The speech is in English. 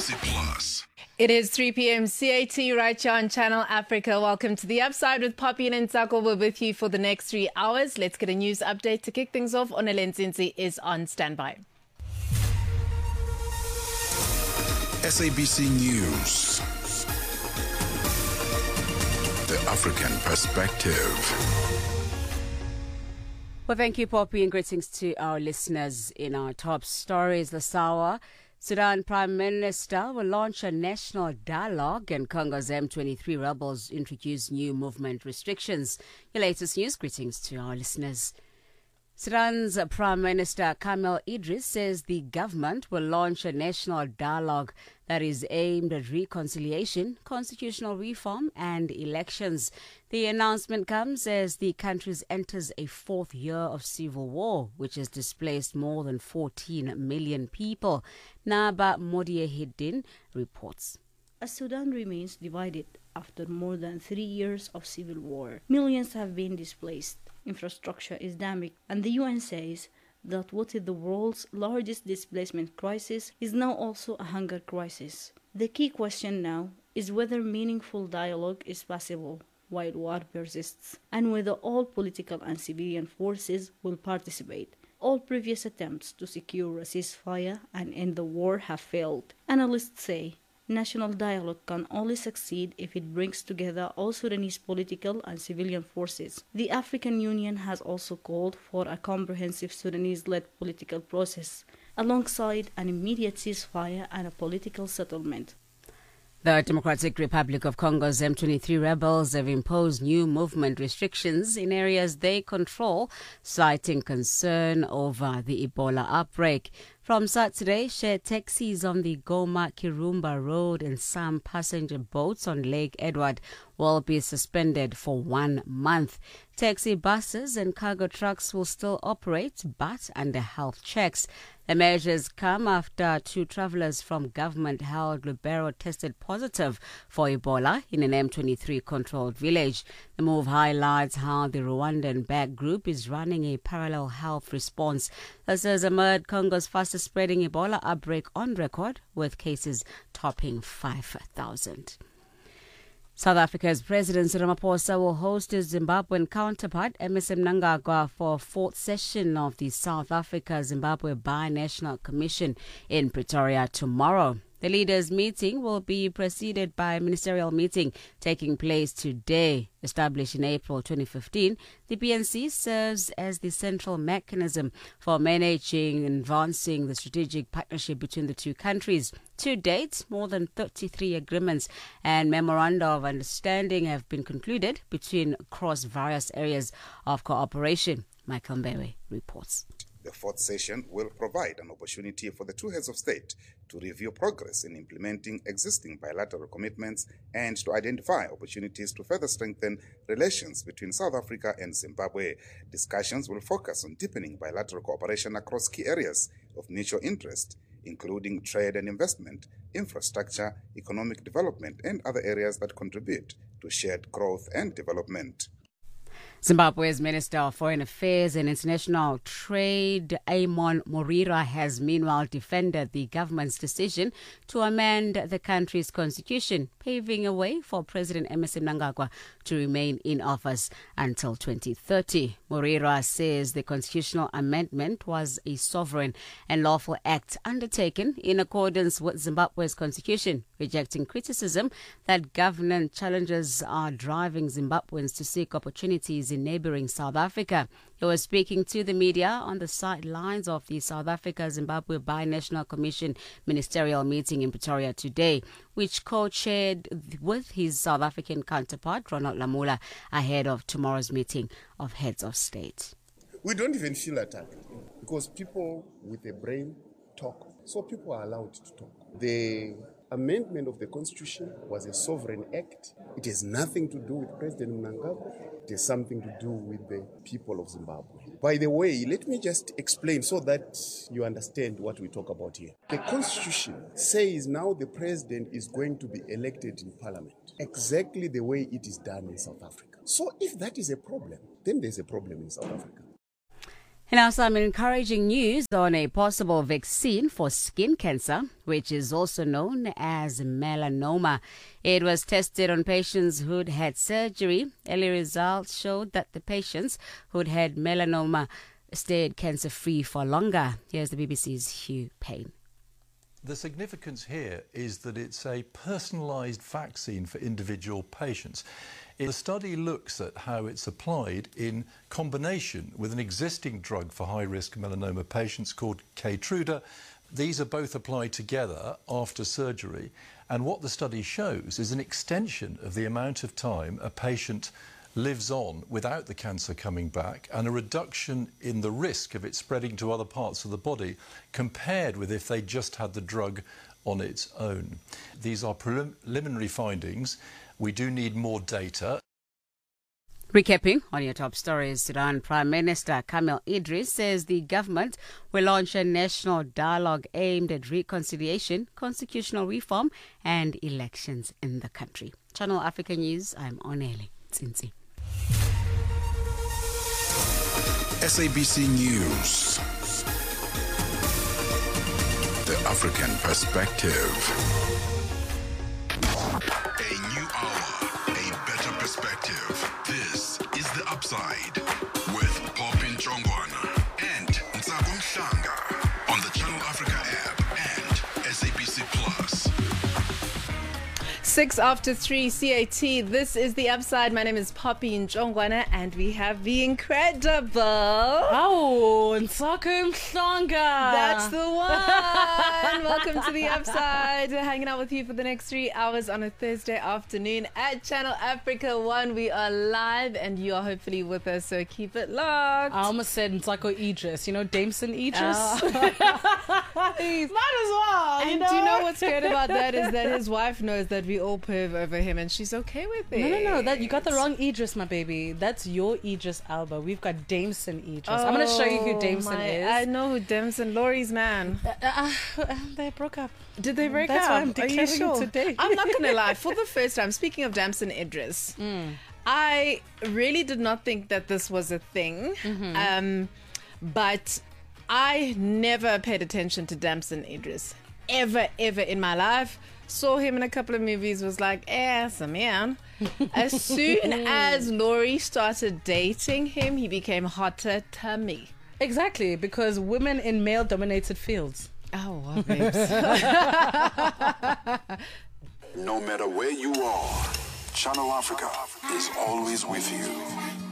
SABC Plus. It is 3 p.m. CAT right here on Channel Africa. Welcome to The Upside with Poppy and Nsako. We're with you for the next 3 hours. Let's get a news update to kick things off. Onele Nzinzi is on standby. SABC News. The African Perspective. Well, thank you, Poppy, and greetings to our listeners. In our top stories this hour, Sudan Prime Minister will launch a national dialogue and Congo's M23 rebels introduce new movement restrictions. Your latest news, greetings to our listeners. Sudan's Prime Minister Kamel Idris says the government will launch a national dialogue that is aimed at reconciliation, constitutional reform and elections. The announcement comes as the country enters a fourth year of civil war, which has displaced more than 14 million people. Naba Modiahiddin reports. As Sudan remains divided after more than 3 years of civil war, millions have been displaced. Infrastructure is damaged, and the UN says that what is the world's largest displacement crisis is now also a hunger crisis. The key question now is whether meaningful dialogue is possible while war persists, and whether all political and civilian forces will participate. All previous attempts to secure a ceasefire and end the war have failed. Analysts say national dialogue can only succeed if it brings together all Sudanese political and civilian forces. The African Union has also called for a comprehensive Sudanese-led political process, alongside an immediate ceasefire and a political settlement. The Democratic Republic of Congo's M23 rebels have imposed new movement restrictions in areas they control, citing concern over the Ebola outbreak. From Saturday, shared taxis on the Goma-Kirumba Road and some passenger boats on Lake Edward will be suspended for 1 month. Taxi buses and cargo trucks will still operate, but under health checks. The measures come after 2 travelers from government-held Lubero tested positive for Ebola in an M23-controlled village. The move highlights how the Rwandan-backed group is running a parallel health response. This has emerged Congo's fastest-spreading Ebola outbreak on record, with cases topping 5,000. South Africa's President Cyril Ramaphosa will host his Zimbabwean counterpart, Emmerson Mnangagwa, for a 4th session of the South Africa-Zimbabwe Binational Commission in Pretoria tomorrow. The leaders' meeting will be preceded by a ministerial meeting taking place today. Established in April 2015, the BNC serves as the central mechanism for managing and advancing the strategic partnership between the two countries. To date, more than 33 agreements and memoranda of understanding have been concluded across various areas of cooperation. Michael Mbewe reports. The 4th session will provide an opportunity for the two heads of state to review progress in implementing existing bilateral commitments and to identify opportunities to further strengthen relations between South Africa and Zimbabwe. Discussions will focus on deepening bilateral cooperation across key areas of mutual interest, including trade and investment, infrastructure, economic development, and other areas that contribute to shared growth and development. Zimbabwe's Minister of Foreign Affairs and International Trade, Amon Morira, has meanwhile defended the government's decision to amend the country's constitution, paving a way for President Emmerson Mnangagwa to remain in office until 2030. Morira says the constitutional amendment was a sovereign and lawful act undertaken in accordance with Zimbabwe's constitution, rejecting criticism that government challenges are driving Zimbabweans to seek opportunities in neighboring South Africa. He was speaking to the media on the sidelines of the South Africa-Zimbabwe Binational Commission ministerial meeting in Pretoria today, which co-chaired with his South African counterpart, Ronald Lamola, ahead of tomorrow's meeting of heads of state. We don't even feel attacked because people with a brain talk. So people are allowed to talk. The amendment of the Constitution was a sovereign act. It has nothing to do with President Mnangagwa. It has something to do with the people of Zimbabwe. By the way, let me just explain so that you understand what we talk about here. The Constitution says now the president is going to be elected in parliament, exactly the way it is done in South Africa. So if that is a problem, then there's a problem in South Africa. And now some encouraging news on a possible vaccine for skin cancer, which is also known as melanoma. It was tested on patients who'd had surgery. Early results showed that the patients who'd had melanoma stayed cancer-free for longer. Here's the BBC's Hugh Payne. The significance here is that it's a personalised vaccine for individual patients. The study looks at how it's applied in combination with an existing drug for high-risk melanoma patients called Keytruda. These are both applied together after surgery, and what the study shows is an extension of the amount of time a patient lives on without the cancer coming back, and a reduction in the risk of it spreading to other parts of the body compared with if they just had the drug on its own. These are preliminary findings. We do need more data. Recapping on your top stories, Sudan Prime Minister Kamel Idris says the government will launch a national dialogue aimed at reconciliation, constitutional reform and elections in the country. Channel Africa News, I'm Onele Tsinzi. SABC News. The African Perspective. A new hour, a better perspective. This is The Upside with Popin Chongwana and Ntsako Mhlanga on the Channel Africa app and SABC Plus. 3:06 CAT. This is The Upside. My name is Poppy Njongwana, and we have the incredible... Oh, Ntsako Mhlanga. That's the one. Welcome to The Upside. We're hanging out with you for the next 3 hours on a Thursday afternoon at Channel Africa 1. We are live, and you are hopefully with us, so keep it locked. I almost said Ntsako Idris. You know, Dameson Idris? Please. Might as well, And do you know what's great about that is that his wife knows that we all perv over him, and she's okay with it. No, that you got the wrong Idris, my baby. That's your Idris Elba. We've got Dameson Idris. I'm going to show you who Dameson is. I know who Dameson, Laurie's man. They broke up. Did they break That's up? why I'm Are declaring you it sure? today. I'm not going to lie. For the first time, speaking of Damson Idris, I really did not think that this was a thing. But I never paid attention to Damson Idris. Ever in my life. Saw him in a couple of movies, was like, it's a man. As soon as Laurie started dating him, he became hotter to me. Exactly, because women in male-dominated fields. Oh, well, babes. No matter where you are, Channel Africa is always with you.